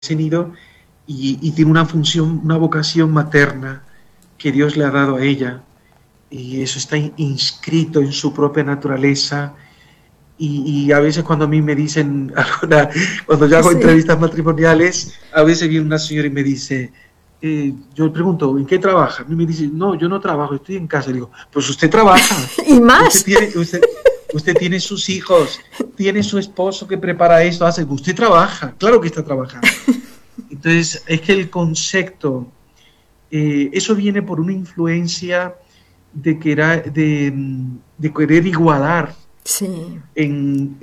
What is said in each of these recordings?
ese nido y tiene una función, una vocación materna que Dios le ha dado a ella, y eso está inscrito en su propia naturaleza. Y a veces cuando a mí me dicen, cuando yo hago Sí. entrevistas matrimoniales, a veces viene una señora y me dice, yo le pregunto, ¿en qué trabaja? Y me dice, no, yo no trabajo, estoy en casa. Le digo, pues usted trabaja, Y usted más. tiene, usted, usted tiene sus hijos, tiene su esposo que prepara esto, hace, usted trabaja, claro que está trabajando. Entonces, es que el concepto, eso viene por una influencia de querer igualar Sí. en,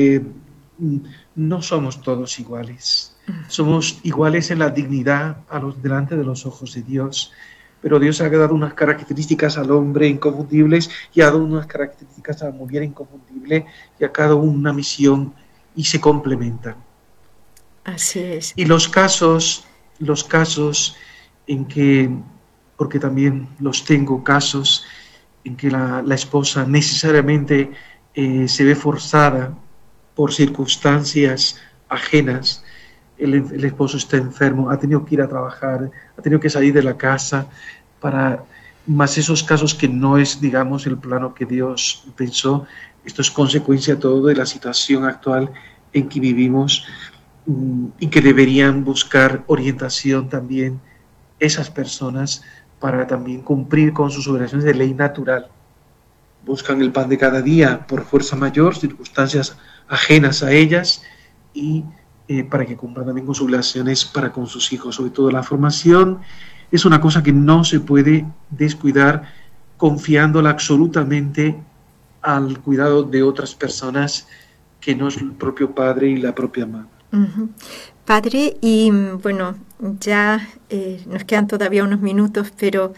no somos todos iguales. Somos iguales en la dignidad delante de los ojos de Dios, pero Dios ha dado unas características al hombre inconfundibles y ha dado unas características a la mujer inconfundibles y a cada uno una misión y se complementan. Así es. Y los casos en que, porque también los tengo, casos en que la esposa necesariamente se ve forzada por circunstancias ajenas. El esposo está enfermo, ha tenido que ir a trabajar, ha tenido que salir de la casa para más esos casos que no es, digamos, el plano que Dios pensó. Esto es consecuencia todo de la situación actual en que vivimos, y que deberían buscar orientación también esas personas para también cumplir con sus obligaciones de ley natural. Buscan el pan de cada día por fuerza mayor, circunstancias ajenas a ellas, y para que cumplan también con sus obligaciones para con sus hijos. Sobre todo la formación es una cosa que no se puede descuidar, confiándola absolutamente al cuidado de otras personas que no es el propio padre y la propia madre. Ujú. Padre, y bueno, ya nos quedan todavía unos minutos, pero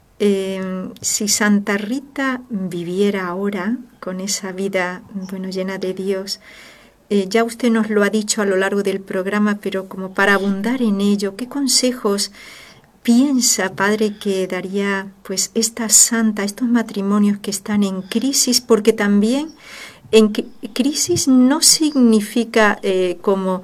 si Santa Rita viviera ahora con esa vida, bueno, llena de Dios, ya usted nos lo ha dicho a lo largo del programa, pero como para abundar en ello, ¿qué consejos piensa, Padre, que daría pues esta santa, estos matrimonios que están en crisis? Porque también en crisis no significa como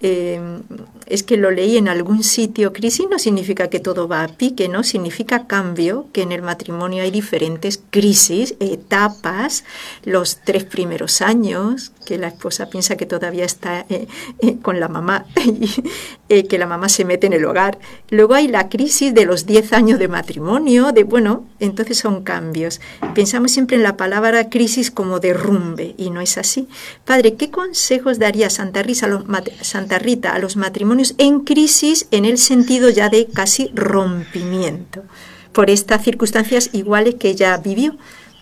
es que lo leí en algún sitio, crisis no significa que todo va a pique, ¿no? Significa cambio, que en el matrimonio hay diferentes crisis, etapas, los 3 primeros años, que la esposa piensa que todavía está con la mamá y que la mamá se mete en el hogar. Luego hay la crisis de los 10 años de matrimonio, bueno, entonces son cambios. Pensamos siempre en la palabra crisis como derrumbe y no es así. Padre, ¿qué consejos daría Santa Rita a los matrimonios en crisis en el sentido ya de casi rompimiento por estas circunstancias iguales que ella vivió?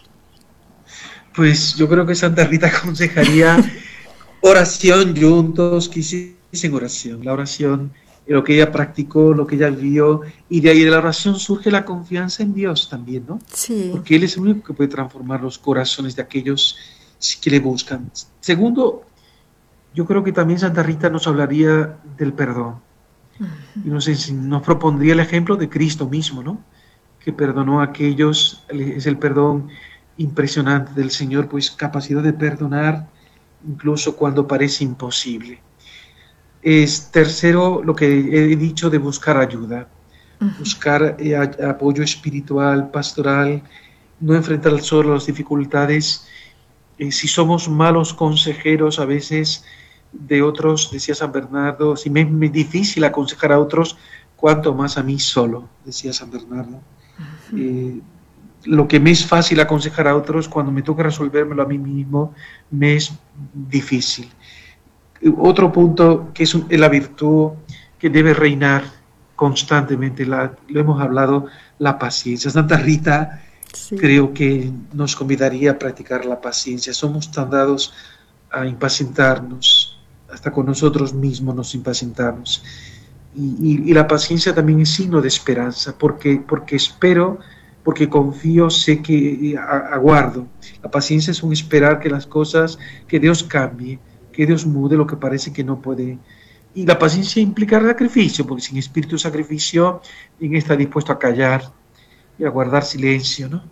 Pues yo creo que Santa Rita aconsejaría oración juntos, que hiciesen oración. La oración, lo que ella practicó, lo que ella vivió, y de ahí de la oración surge la confianza en Dios también, ¿no? Sí. Porque Él es el único que puede transformar los corazones de aquellos que le buscan. Segundo, yo creo que también Santa Rita nos hablaría del perdón y nos propondría el ejemplo de Cristo mismo, ¿no? Que perdonó a aquellos, es el perdón impresionante del Señor, pues capacidad de perdonar incluso cuando parece imposible. Es tercero lo que he dicho de buscar ayuda, buscar apoyo espiritual, pastoral, no enfrentar solo las dificultades. Si somos malos consejeros a veces de otros, decía San Bernardo, si me es difícil aconsejar a otros, cuanto más a mí solo, decía San Bernardo. Eh, lo que me es fácil aconsejar a otros, cuando me toca resolvérmelo a mí mismo, me es difícil. Otro punto que es la virtud que debe reinar constantemente, lo hemos hablado, la paciencia. Santa Rita Sí. creo que nos convidaría a practicar la paciencia. Somos tan dados a impacientarnos, hasta con nosotros mismos nos impacientamos. Y la paciencia también es signo de esperanza, porque espero, porque confío, sé que aguardo. La paciencia es un esperar que las cosas, que Dios cambie, que Dios mude lo que parece que no puede. Y la paciencia implica sacrificio, porque sin espíritu de sacrificio, alguien está dispuesto a callar y a guardar silencio, ¿no?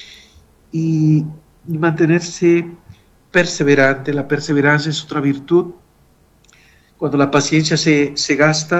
Y mantenerse perseverante. La perseverancia es otra virtud cuando la paciencia se gasta,